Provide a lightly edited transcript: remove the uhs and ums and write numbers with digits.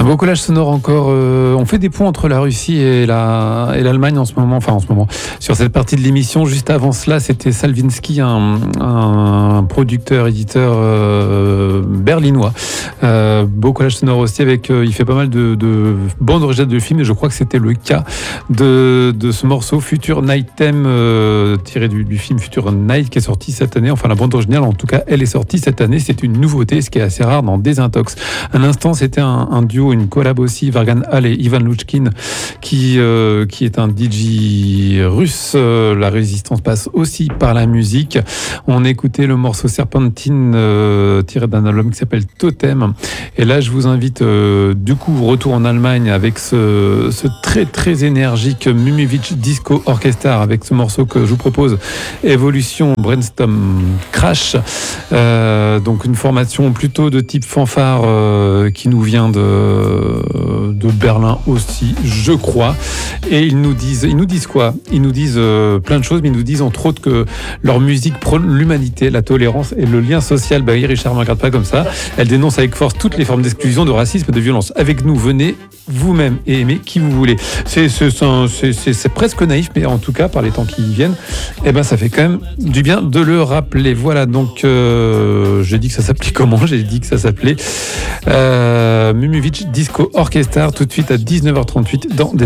Un beau collage sonore encore. On fait des ponts entre la Russie et l'Allemagne en ce moment. Enfin, en ce moment. Sur cette partie de l'émission, juste avant cela, c'était Salvinsky, un producteur, éditeur berlinois. Beau collage sonore aussi avec. Il fait pas mal de bandes originales de films et je crois que c'était le cas de ce morceau Future Night Theme tiré du film Future Night qui est sorti cette année. Enfin, la bande originale, en tout cas, elle est sortie cette année. C'est une nouveauté, ce qui est assez rare dans Désintox. À l'instant, c'était un duo, une collab aussi, Vargan Hall et Ivan Luchkin, qui est un DJ russe. La résistance passe aussi par la musique. On écoutait le morceau Serpentine tiré d'un album qui s'appelle Totem. Et là, je vous invite du coup retour en Allemagne avec ce très très énergique Mumivich Disco Orchestra avec ce morceau que je vous propose, Evolution Brainstorm Crash. Donc une formation plutôt de type fanfare qui nous vient de Berlin aussi, je crois. Et ils nous disent quoi ? Ils nous disent plein de choses, mais ils nous disent entre autres que leur musique prône l'humanité, la tolérance et le lien social. Bah oui, Richard, ne me regarde pas comme ça. Elle dénonce avec force toutes les formes d'exclusion, de racisme et de violence. Avec nous, venez vous-même et aimez qui vous voulez. C'est presque naïf, mais en tout cas, par les temps qui viennent, ça fait quand même du bien de le rappeler. Voilà, donc j'ai dit que ça s'appelait comment ? J'ai dit que ça s'appelait Mumivich Disco Orchestra, tout de suite à 19h38 dans